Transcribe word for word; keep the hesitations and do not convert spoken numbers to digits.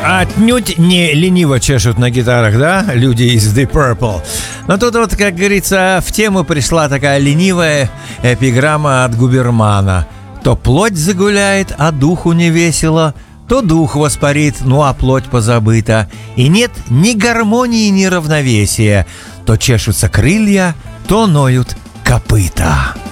Отнюдь не лениво чешут на гитарах, да, люди из Deep Purple. Но тут вот, как говорится, в тему пришла такая ленивая эпиграмма от Губермана. То плоть загуляет, а духу не весело, то дух воспарит, ну а плоть позабыта. И нет ни гармонии, ни равновесия. То чешутся крылья, то ноют копыта.